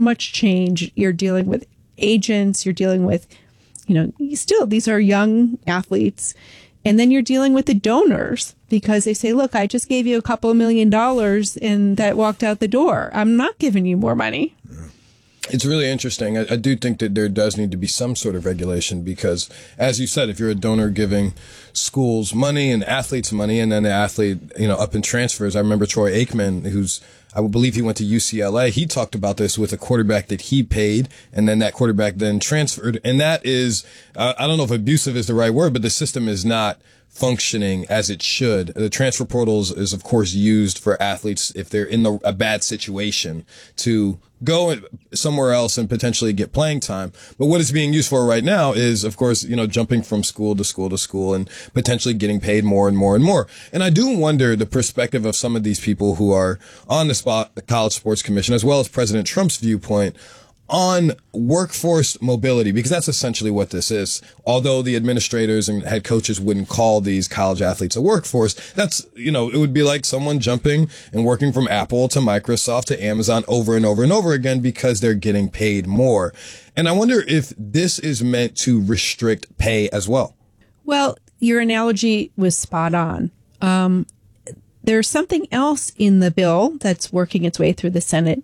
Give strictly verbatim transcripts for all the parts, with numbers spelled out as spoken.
much change. You're dealing with agents, you're dealing with, you know, still, these are young athletes. And then you're dealing with the donors because they say, look, I just gave you a couple of million dollars and that walked out the door. I'm not giving you more money. It's really interesting. I, I do think that there does need to be some sort of regulation because, as you said, if you're a donor giving schools money and athletes money and then the athlete, you know, up in transfers, I remember Troy Aikman, who's, I believe he went to U C L A. He talked about this with a quarterback that he paid, and then that quarterback then transferred. And that is, uh, I don't know if abusive is the right word, but the system is not functioning as it should. The transfer portals is, of course, used for athletes if they're in the, a bad situation to go somewhere else and potentially get playing time. But what it's being used for right now is, of course, you know, jumping from school to school to school and potentially getting paid more and more and more. And I do wonder the perspective of some of these people who are on the spot, the College Sports Commission, as well as President Trump's viewpoint on workforce mobility, because that's essentially what this is. Although the administrators and head coaches wouldn't call these college athletes a workforce, that's, you know, it would be like someone jumping and working from Apple to Microsoft to Amazon over and over and over again because they're getting paid more. And I wonder if this is meant to restrict pay as well. Well, your analogy was spot on. Um, there's something else in the bill that's working its way through the Senate.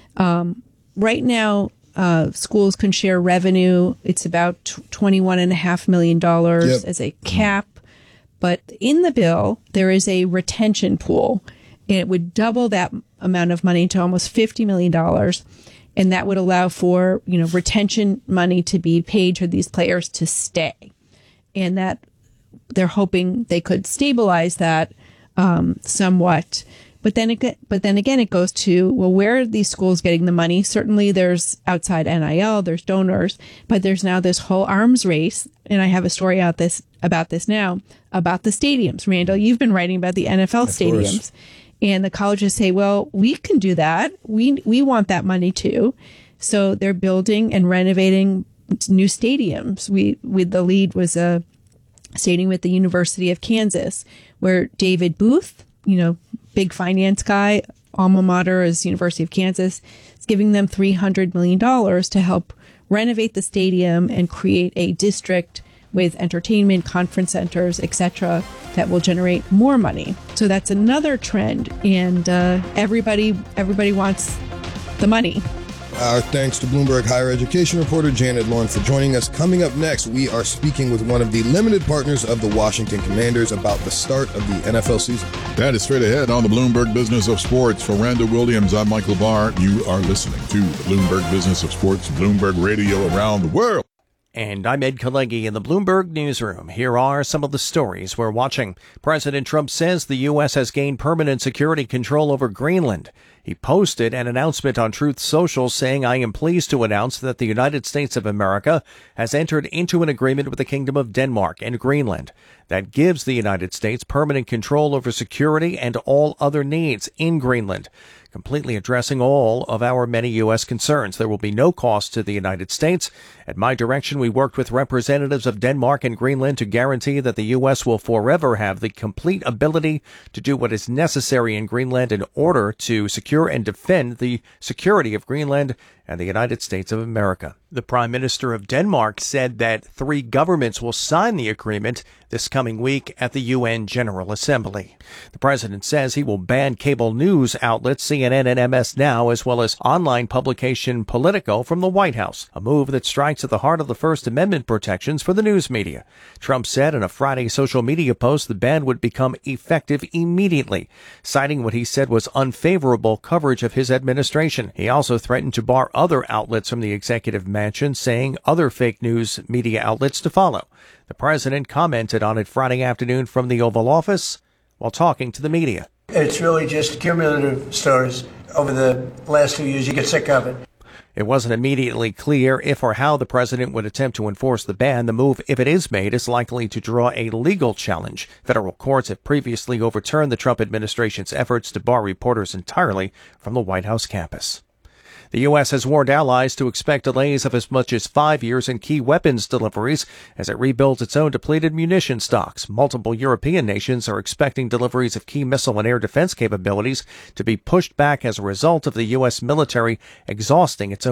Um, Right now, uh, schools can share revenue. It's about twenty-one and a half million dollars yep. as a cap. But in the bill, there is a retention pool, and it would double that amount of money to almost fifty million dollars. And that would allow for, you know, retention money to be paid to these players to stay. And that they're hoping they could stabilize that, um, somewhat. But then, it, but then again, it goes to, well, where are these schools getting the money? Certainly there's outside N I L, there's donors, but there's now this whole arms race. And I have a story out this about this now, about the stadiums. Randall, you've been writing about the N F L of stadiums. Course. And the colleges say, well, we can do that. We, we want that money too. So they're building and renovating new stadiums. We, with the lead was a stadium with the University of Kansas, where David Booth, you know, big finance guy, alma mater is University of Kansas, is giving them three hundred million dollars to help renovate the stadium and create a district with entertainment, conference centers, et cetera, that will generate more money. So that's another trend, and uh, everybody everybody wants the money. Our thanks to Bloomberg higher education reporter Janet Lauren for joining us. Coming up next, we are speaking with one of the limited partners of the Washington Commanders about the start of the N F L season. That is straight ahead on the Bloomberg Business of Sports. For Randall Williams, I'm Michael Barr. You are listening to the Bloomberg Business of Sports, Bloomberg Radio around the world. And I'm Ed Kalegi in the Bloomberg Newsroom. Here are some of the stories we're watching. President Trump says the U S has gained permanent security control over Greenland. He posted an announcement on Truth Social saying, I am pleased to announce that the United States of America has entered into an agreement with the Kingdom of Denmark and Greenland that gives the United States permanent control over security and all other needs in Greenland, completely addressing all of our many U S concerns. There will be no cost to the United States. At my direction, we worked with representatives of Denmark and Greenland to guarantee that the U S will forever have the complete ability to do what is necessary in Greenland in order to secure and defend the security of Greenland and the United States of America. The Prime Minister of Denmark said that three governments will sign the agreement this coming week at the U N General Assembly. The president says he will ban cable news outlets C N N and M S Now, as well as online publication Politico from the White House, a move that strikes at the heart of the First Amendment protections for the news media. Trump said in a Friday social media post the ban would become effective immediately, citing what he said was unfavorable coverage of his administration. He also threatened to bar other outlets from the executive mansion, saying other fake news media outlets to follow. The president commented on it Friday afternoon from the Oval Office while talking to the media. It's really just cumulative stories. Over the last few years, you get sick of it. It wasn't immediately clear if or how the president would attempt to enforce the ban. The move, if it is made, is likely to draw a legal challenge. Federal courts have previously overturned the Trump administration's efforts to bar reporters entirely from the White House campus. The U S has warned allies to expect delays of as much as five years in key weapons deliveries as it rebuilds its own depleted munition stocks. Multiple European nations are expecting deliveries of key missile and air defense capabilities to be pushed back as a result of the U S military exhausting its own